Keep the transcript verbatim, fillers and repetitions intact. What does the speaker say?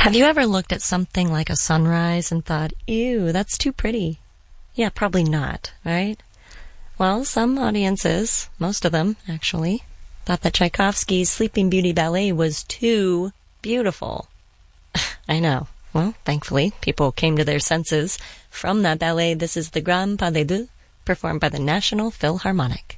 Have you ever looked at something like a sunrise and thought, ew, that's too pretty? Yeah, probably not, right? Well, some audiences, most of them, actually, thought that Tchaikovsky's Sleeping Beauty ballet was too beautiful. I know. Well, thankfully, people came to their senses. From that ballet, this is the Grand Pas de Deux, performed by the National Philharmonic.